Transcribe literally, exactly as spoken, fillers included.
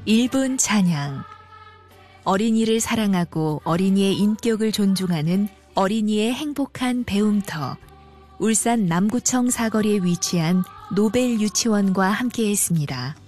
일 분 찬양. 어린이를 사랑하고 어린이의 인격을 존중하는 어린이의 행복한 배움터. 울산 남구청 사거리에 위치한 노벨 유치원과 함께했습니다.